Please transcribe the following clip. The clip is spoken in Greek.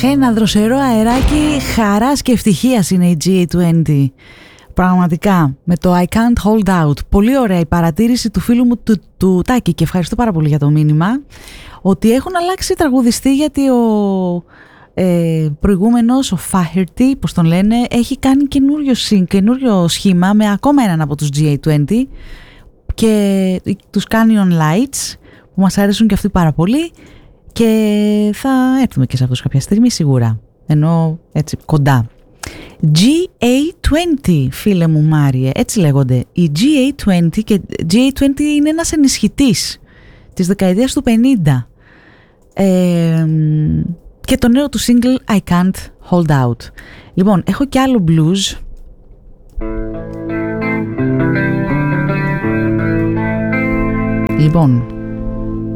ένα δροσερό αεράκι χαράς και ευτυχίας είναι η G20. Πραγματικά, με το I can't hold out. Πολύ ωραία η παρατήρηση του φίλου μου του Τάκη και ευχαριστώ πάρα πολύ για το μήνυμα. Ότι έχουν αλλάξει τραγουδιστή, γιατί ο προηγούμενος, ο Flaherty, πώς τον λένε, έχει κάνει καινούριο σχήμα με ακόμα έναν από τους G20 και τους Canyon Lights που μας αρέσουν και αυτοί πάρα πολύ και θα έρθουμε και σε αυτούς κάποια στιγμή σίγουρα, ενώ έτσι κοντά. GA20, φίλε μου Μάριε, έτσι λέγονται οι GA20, και GA20 είναι ένας ενισχυτής της δεκαετίας του 50 και το νέο του single I Can't Hold Out. Λοιπόν, έχω και άλλο blues. Λοιπόν,